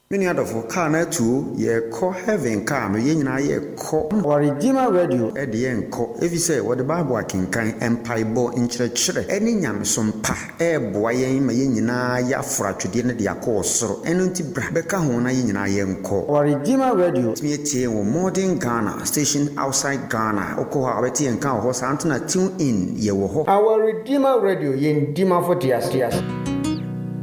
Many other for car too, ye call heaven car, me yen I call or Redeemer Radio at the end call. If you say what the Bible can kind empire bo in church, any yam some pa, boy, my yen ya fra to dinner the course, so enunti brabeka hona yen I am call. Or Redeemer Radio, me a modern Ghana, station outside Ghana, Okoha, and cow horse Antona tune in, ye will. Our Redeemer Radio, yen Dima for Tias.